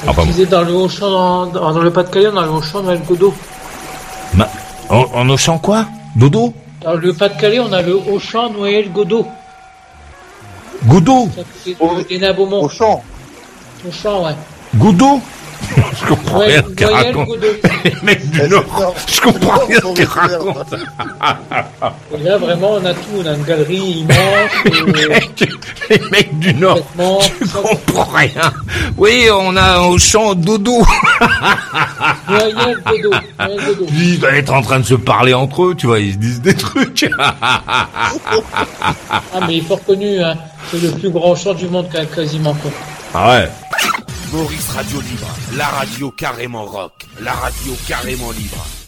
Enfin, disais dans le Auchan, dans le Pas-de-Calais, on a le Auchan Noël Godot. en Auchan quoi? Dodo? Dans le Pas-de-Calais, on a le Auchan Noël Godot. Godot? C'est des Beaumont. Auchan. Auchan, ouais. Godot? Je comprends rien ce qu'il Noël raconte. Godot. Les mecs du Nord, je comprends rien ce qu'il raconte. Et là, vraiment, on a tout. On a une galerie immense. Les mecs du Nord, vêtements, je comprends rien. Oui, on a un Auchan Dodo. Noël Godot. Noël Godot. Ils doivent être en train de se parler entre eux, tu vois, ils se disent des trucs. Ah, mais il est fort connu, hein. C'est le plus grand chant du monde, quasiment, quoi. Ah ouais. Maurice Radio Libre, la radio carrément rock, la radio carrément libre.